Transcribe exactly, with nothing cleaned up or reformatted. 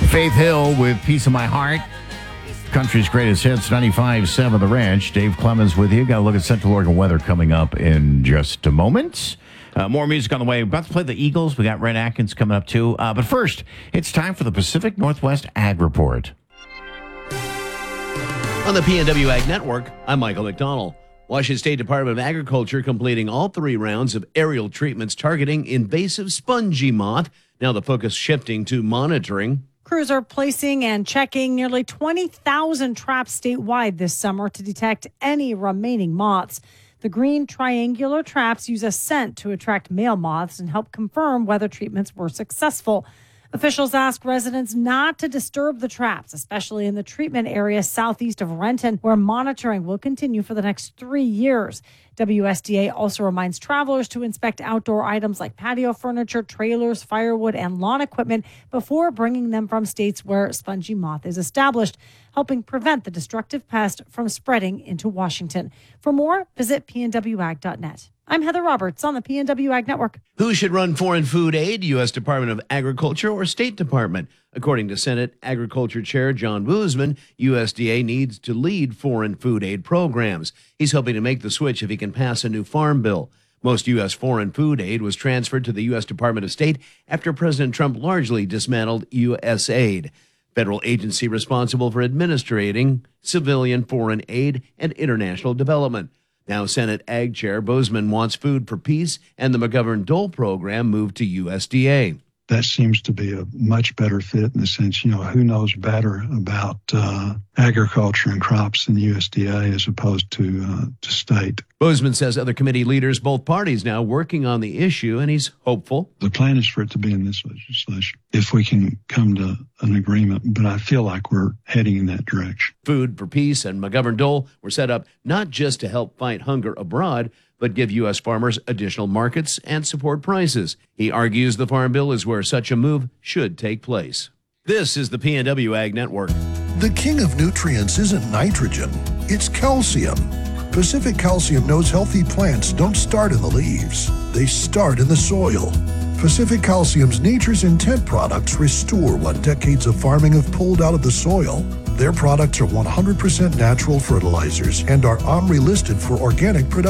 Faith Hill with Piece of My Heart. Country's greatest hits, ninety-five point seven The Ranch. Dave Clemens with you. Got a look at Central Oregon weather coming up in just a moment. Uh, more music on the way. About to play the Eagles. We got Red Atkins coming up too. Uh, but first, it's time for the Pacific Northwest Ag Report. On the P N W Ag Network, I'm Michael McDonald. Washington State Department of Agriculture completing all three rounds of aerial treatments targeting invasive spongy moth. Now the focus shifting to monitoring. Crews are placing and checking nearly twenty thousand traps statewide this summer to detect any remaining moths. The green triangular traps use a scent to attract male moths and help confirm whether treatments were successful. Officials ask residents not to disturb the traps, especially in the treatment area southeast of Renton, where monitoring will continue for the next three years. W S D A also reminds travelers to inspect outdoor items like patio furniture, trailers, firewood, and lawn equipment before bringing them from states where spongy moth is established, helping prevent the destructive pest from spreading into Washington. For more, visit p n w ag dot net. I'm Heather Roberts on the P N W Ag Network. Who should run foreign food aid, U S Department of Agriculture or State Department? According to Senate Agriculture Chair John Boozman, U S D A needs to lead foreign food aid programs. He's hoping to make the switch if he can pass a new farm bill. Most U S foreign food aid was transferred to the U S Department of State after President Trump largely dismantled U S aid, federal agency responsible for administrating civilian foreign aid and international development. Now, Senate Ag Chair Boozman wants Food for Peace and the McGovern-Dole program moved to U S D A. That seems to be a much better fit in the sense, you know, who knows better about uh, agriculture and crops than U S D A as opposed to uh, to state. Boozman says other committee leaders, both parties now working on the issue, and he's hopeful. The plan is for it to be in this legislation if we can come to an agreement, but I feel like we're heading in that direction. Food for Peace and McGovern-Dole were set up not just to help fight hunger abroad, but give U S farmers additional markets and support prices. He argues the Farm Bill is where such a move should take place. This is the P N W Ag Network. The king of nutrients isn't nitrogen, it's calcium. Pacific Calcium knows healthy plants don't start in the leaves, they start in the soil. Pacific Calcium's Nature's Intent products restore what decades of farming have pulled out of the soil. Their products are one hundred percent natural fertilizers and are OMRI listed for organic production.